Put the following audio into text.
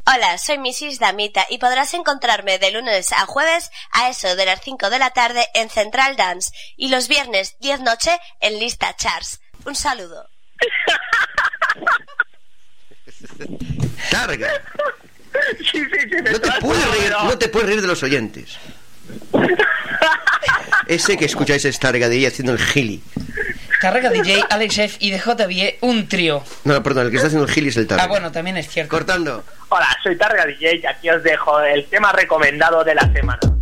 Hola, soy Mrs. Damita y podrás encontrarme de lunes a jueves a eso de las 5 de la tarde en Central Dance y los viernes 10 noche en Lista Charts. Un saludo. Targa. Sí, No te puedes reír de los oyentes. Ese que escucháis es Targa DJ haciendo el gili. Targa DJ, Alex F y DJB, un trío. No, perdón, el que está haciendo el gili es el Targa. Ah, bueno, también es cierto. Cortando. Hola, soy Targa DJ y aquí os dejo el tema recomendado de la semana.